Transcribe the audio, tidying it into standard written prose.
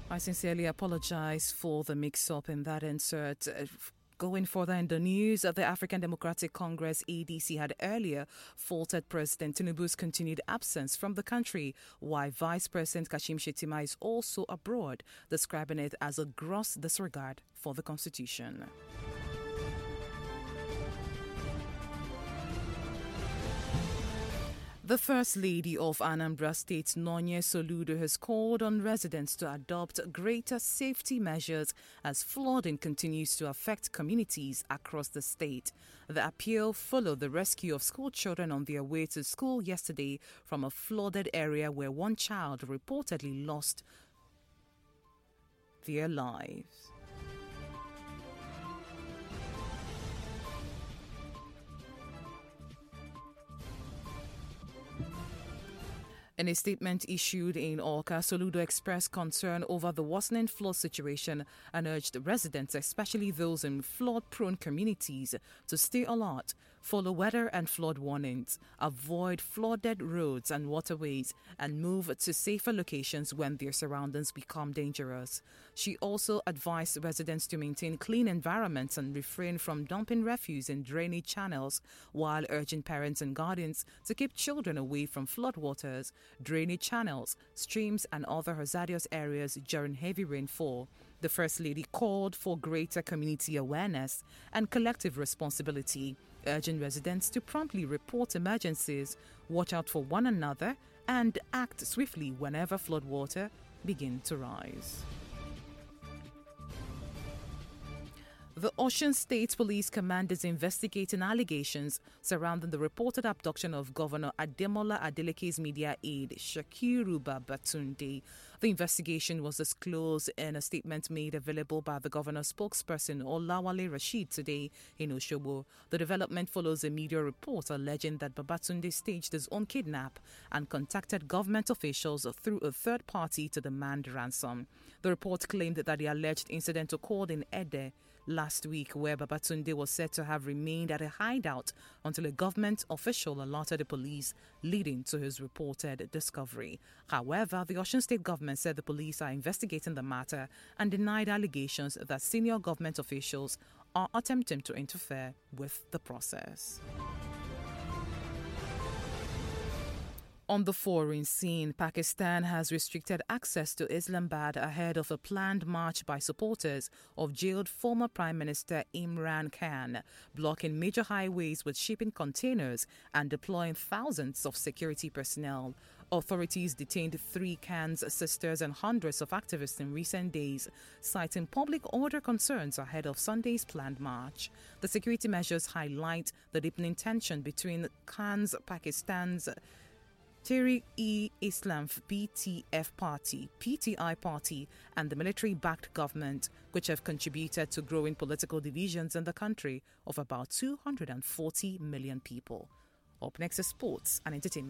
I sincerely apologize for the mix-up in that insert. Going further in the news, the African Democratic Congress ADC had earlier faulted President Tinubu's continued absence from the country, while Vice President Kashim Shettima is also abroad, describing it as a gross disregard for the Constitution. The First Lady of Anambra State, Nonye Soludo, has called on residents to adopt greater safety measures as flooding continues to affect communities across the state. The appeal followed the rescue of school children on their way to school yesterday from a flooded area where one child reportedly lost their lives. In a statement issued in Awka, Soludo expressed concern over the worsening flood situation and urged residents, especially those in flood-prone communities, to stay alert, follow weather and flood warnings, avoid flooded roads and waterways, and move to safer locations when their surroundings become dangerous. She also advised residents to maintain clean environments and refrain from dumping refuse in drainage channels, while urging parents and guardians to keep children away from floodwaters, drainage channels, streams, and other hazardous areas during heavy rainfall. The First Lady called for greater community awareness and collective responsibility, urging residents to promptly report emergencies, watch out for one another, and act swiftly whenever floodwater begin to rise. The Osun State Police Command is investigating allegations surrounding the reported abduction of Governor Ademola Adeleke's media aide, Shakiru Babatunde. The investigation was disclosed in a statement made available by the governor's spokesperson, Olawale Rashid, today in Osogbo. The development follows a media report alleging that Babatunde staged his own kidnap and contacted government officials through a third party to demand ransom. The report claimed that the alleged incident occurred in Ede last week, where Babatunde was said to have remained at a hideout until a government official alerted the police, leading to his reported discovery. However, the Osun State government said the police are investigating the matter and denied allegations that senior government officials are attempting to interfere with the process. On the foreign scene, Pakistan has restricted access to Islamabad ahead of a planned march by supporters of jailed former Prime Minister Imran Khan, blocking major highways with shipping containers and deploying thousands of security personnel. Authorities detained 3 Khan's sisters and hundreds of activists in recent days, citing public order concerns ahead of Sunday's planned march. The security measures highlight the deepening tension between Khan's Pakistan's Tehreek-e-Islam PTF party, PTI party, and the military-backed government, which have contributed to growing political divisions in the country of about 240 million people. Up next is sports and entertainment.